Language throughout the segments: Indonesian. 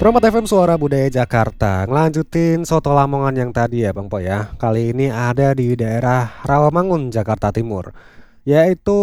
Promote FM Suara Budaya Jakarta. Ngelanjutin soto Lamongan yang tadi ya Bang Po ya. Kali ini ada di daerah Rawamangun, Jakarta Timur. Yaitu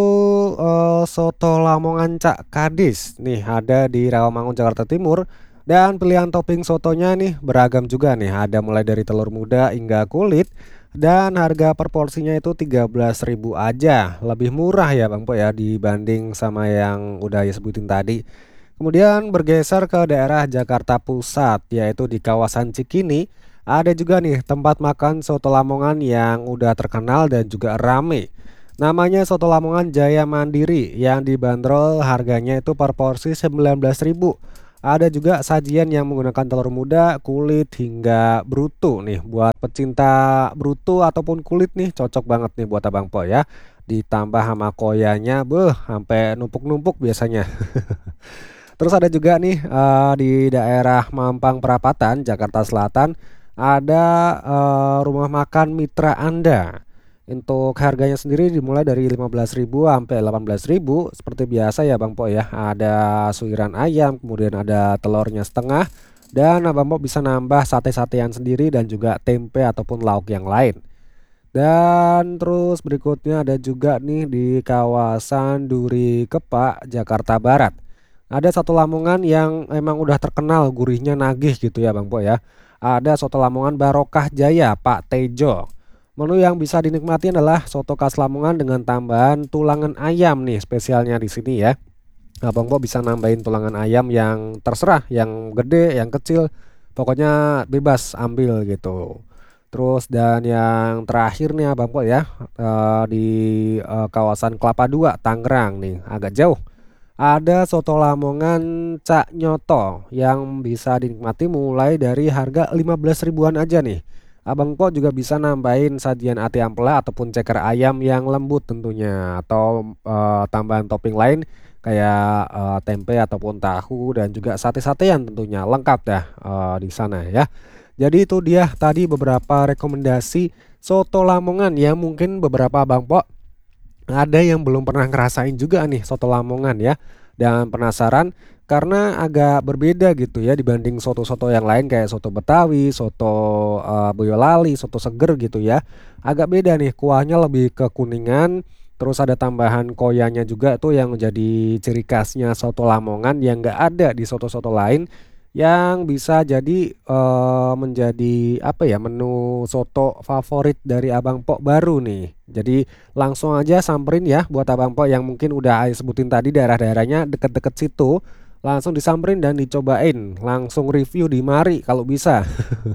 soto Lamongan Cak Kadis. Nih ada di Rawamangun, Jakarta Timur. Dan pilihan topping sotonya nih beragam juga nih. Ada mulai dari telur muda hingga kulit. Dan harga per porsinya itu 13.000 aja. Lebih murah ya Bang Po ya dibanding sama yang udah ya sebutin tadi. Kemudian bergeser ke daerah Jakarta Pusat, yaitu di kawasan Cikini. Ada juga nih tempat makan soto Lamongan yang udah terkenal dan juga rame. Namanya Soto Lamongan Jaya Mandiri yang dibanderol harganya itu per porsi 19.000. Ada juga sajian yang menggunakan telur muda, kulit hingga bruto nih. Buat pecinta bruto ataupun kulit nih cocok banget nih buat Abang Po ya. Ditambah sama koyanya, sampai numpuk-numpuk biasanya. Terus ada juga nih di daerah Mampang Perapatan, Jakarta Selatan ada rumah makan Mitra Anda. Untuk harganya sendiri dimulai dari 15.000 sampai 18.000 seperti biasa ya Bang Po ya. Ada suiran ayam, kemudian ada telurnya setengah dan Abang Po bisa nambah sate-satean sendiri dan juga tempe ataupun lauk yang lain. Dan terus berikutnya ada juga nih di kawasan Duri Kepak, Jakarta Barat. Ada satu Lamongan yang emang udah terkenal gurihnya nagih gitu ya Bang Po ya. Ada soto Lamongan Barokah Jaya Pak Tejo. Menu yang bisa dinikmati adalah soto khas Lamongan dengan tambahan tulangan ayam nih spesialnya di sini ya. Abang Po bisa nambahin tulangan ayam yang terserah, yang gede, yang kecil, pokoknya bebas ambil gitu. Terus dan yang terakhir nih Abang Po ya di kawasan Kelapa Dua Tangerang nih agak jauh. Ada soto Lamongan Cak Nyoto yang bisa dinikmati mulai dari harga 15 ribuan aja nih. Abang Po juga bisa nambahin sajian ati ampela ataupun ceker ayam yang lembut tentunya atau tambahan topping lain kayak tempe ataupun tahu dan juga sate-satean tentunya lengkap dah di sana ya. Jadi itu dia tadi beberapa rekomendasi soto Lamongan yang mungkin beberapa Abang Po ada yang belum pernah ngerasain juga nih soto Lamongan ya. Dan penasaran karena agak berbeda gitu ya dibanding soto-soto yang lain kayak soto Betawi, soto Boyolali, soto seger gitu ya. Agak beda nih, kuahnya lebih ke kuningan, terus ada tambahan koyanya juga tuh yang menjadi ciri khasnya soto Lamongan yang nggak ada di soto-soto lain yang bisa jadi menjadi apa ya menu soto favorit dari Abang Po baru nih. Jadi langsung aja samperin ya buat Abang Po yang mungkin udah Aya sebutin tadi daerah-daerahnya deket-deket situ. Langsung disamperin dan dicobain, langsung review di mari kalau bisa.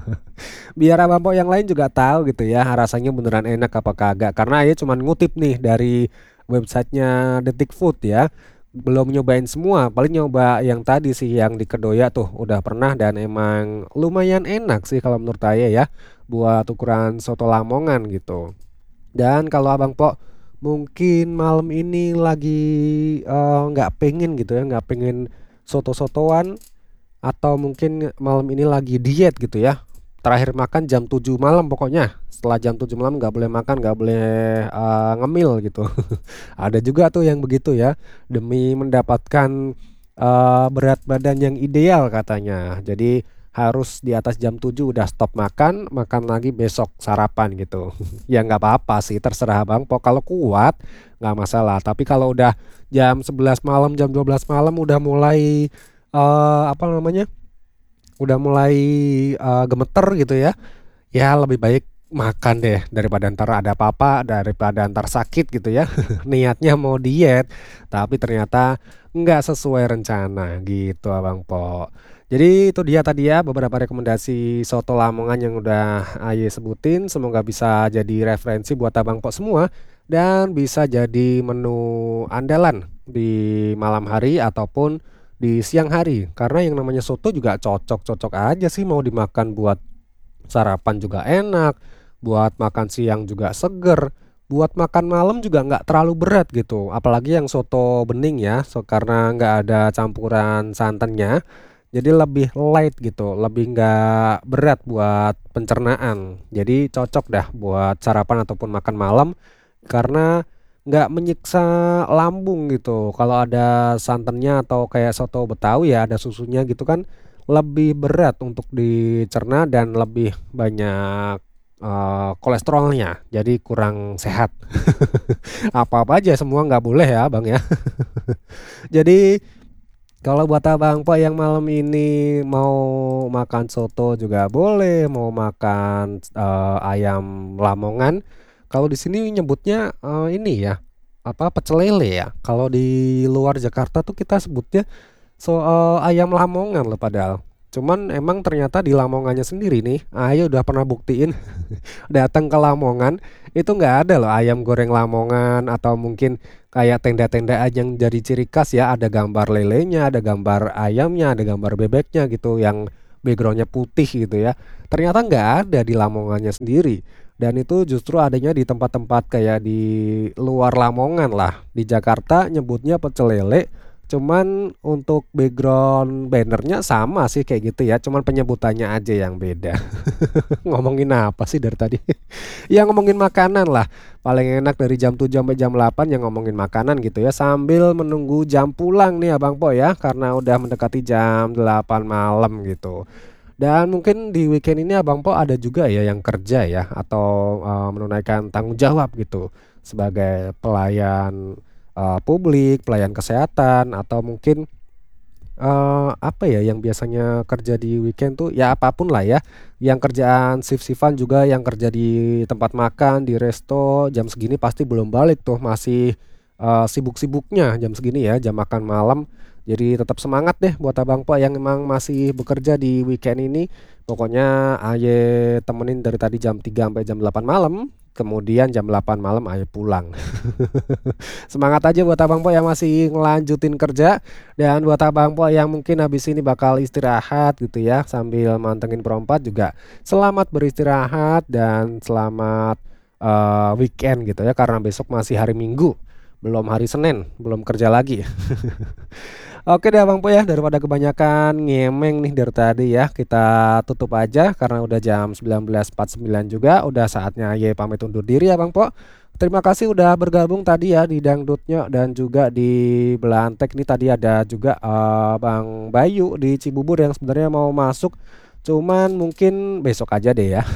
Biar Abang Po yang lain juga tahu gitu ya rasanya beneran enak apa kagak. Karena ya cuman ngutip nih dari websitenya Detik Food ya. Belum nyobain semua, paling nyoba yang tadi sih yang di Kedoya tuh udah pernah dan emang lumayan enak sih kalau menurut saya ya buat ukuran soto Lamongan gitu. Dan kalau Abang Po mungkin malam ini lagi nggak pengen gitu ya, nggak pengen soto-sotoan atau mungkin malam ini lagi diet gitu ya. Terakhir makan jam 7 malam pokoknya. Setelah jam 7 malam nggak boleh makan, nggak boleh ngemil gitu. Ada juga tuh yang begitu ya, demi mendapatkan berat badan yang ideal katanya. Jadi harus di atas jam 7 udah stop makan, makan lagi besok sarapan gitu. Ya nggak apa-apa sih, terserah Bang Po. Kalau kuat nggak masalah. Tapi kalau udah jam 11 malam, jam 12 malam udah mulai apa namanya? Udah mulai gemeter gitu ya. Ya lebih baik makan deh daripada ntar ada apa-apa, daripada ntar sakit gitu ya. Niatnya mau diet, tapi ternyata nggak sesuai rencana gitu Abang Po. Jadi itu dia tadi ya beberapa rekomendasi soto Lamongan yang udah Aye sebutin. Semoga bisa jadi referensi buat Abang Po semua dan bisa jadi menu andalan di malam hari ataupun di siang hari. Karena yang namanya soto juga cocok-cocok aja sih mau dimakan buat sarapan juga enak, buat makan siang juga seger, buat makan malam juga nggak terlalu berat gitu. Apalagi yang soto bening ya, karena nggak ada campuran santannya, jadi lebih light gitu, lebih nggak berat buat pencernaan. Jadi cocok dah buat sarapan ataupun makan malam karena nggak menyiksa lambung gitu. Kalau ada santannya atau kayak soto Betawi ya ada susunya gitu kan lebih berat untuk dicerna dan lebih banyak kolesterolnya, jadi kurang sehat. Apa-apa aja semua nggak boleh ya Bang ya. Jadi kalau buat Abang Po yang malam ini mau makan soto juga boleh, mau makan ayam Lamongan. Kalau di sini nyebutnya ini ya, apa pecel lele ya. Kalau di luar Jakarta tuh kita sebutnya ayam Lamongan loh padahal. Cuman emang ternyata di Lamongannya sendiri nih, Ayo udah pernah buktiin datang ke Lamongan itu nggak ada loh ayam goreng Lamongan atau mungkin kayak tenda-tenda aja yang jadi ciri khas ya, ada gambar lelenya, ada gambar ayamnya, ada gambar bebeknya gitu yang backgroundnya putih gitu ya. Ternyata nggak ada di Lamongannya sendiri. Dan itu justru adanya di tempat-tempat kayak di luar Lamongan lah. Di Jakarta nyebutnya pecel lele, cuman untuk background bannernya sama sih kayak gitu ya, cuman penyebutannya aja yang beda. Ngomongin apa sih dari tadi? Ya ngomongin makanan lah. Paling enak dari jam 7 sampai jam 8 yang ngomongin makanan gitu ya, sambil menunggu jam pulang nih Abang Po ya, karena udah mendekati jam 8 malam gitu. Dan mungkin di weekend ini Abang Po ada juga ya yang kerja ya atau menunaikan tanggung jawab gitu sebagai pelayan publik, pelayan kesehatan atau mungkin apa ya yang biasanya kerja di weekend tuh ya apapun lah ya, yang kerjaan shift-shiftan juga yang kerja di tempat makan, di resto, jam segini pasti belum balik tuh, masih sibuk-sibuknya jam segini ya, jam makan malam. Jadi tetap semangat deh buat Abang Po yang emang masih bekerja di weekend ini. Pokoknya aye temenin dari tadi jam 3 sampai jam 8 malam, kemudian jam 8 malam aye pulang. Semangat aja buat Abang Po yang masih ngelanjutin kerja. Dan buat Abang Po yang mungkin habis ini bakal istirahat gitu ya sambil mantengin perompat juga, selamat beristirahat dan selamat weekend gitu ya, karena besok masih hari Minggu, belum hari Senin, belum kerja lagi. Oke deh Abang Po ya, daripada kebanyakan ngemeng nih dari tadi ya, kita tutup aja karena udah jam 19.49 juga, udah saatnya Ye pamit undur diri ya Bang Po. Terima kasih udah bergabung tadi ya di Dangdutnya dan juga di Belantek. Nih tadi ada juga Bang Bayu di Cibubur yang sebenarnya mau masuk, cuman mungkin besok aja deh ya.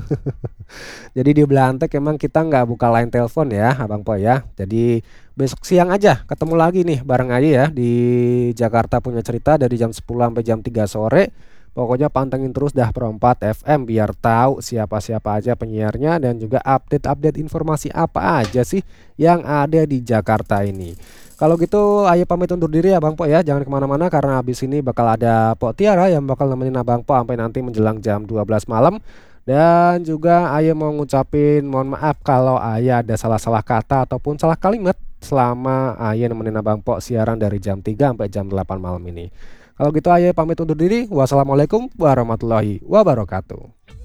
Jadi di Belantek emang kita nggak buka line telepon ya Abang Po ya. Jadi besok siang aja ketemu lagi nih bareng aja ya di Jakarta Punya Cerita dari jam 10 sampai jam 3 sore. Pokoknya pantengin terus dah Perempat FM biar tahu siapa-siapa aja penyiarnya dan juga update-update informasi apa aja sih yang ada di Jakarta ini. Kalau gitu ayo pamit undur diri ya Bang Po ya. Jangan kemana-mana karena habis ini bakal ada Pok Tiara yang bakal nemenin Abang Po sampai nanti menjelang jam 12 malam. Dan juga Ayah mau ngucapin mohon maaf kalau Ayah ada salah-salah kata ataupun salah kalimat selama Ayah nemenin Abang Po siaran dari jam 3 sampai jam 8 malam ini. Kalau gitu Ayah pamit undur diri. Wassalamualaikum warahmatullahi wabarakatuh.